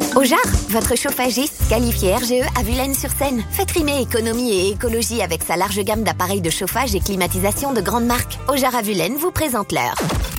Ojar, votre chauffagiste qualifié RGE à Vulaines-sur-Seine. Faites rimer économie et écologie avec sa large gamme d'appareils de chauffage et climatisation de grande marque. Ojar à Vulaines vous présente l'heure.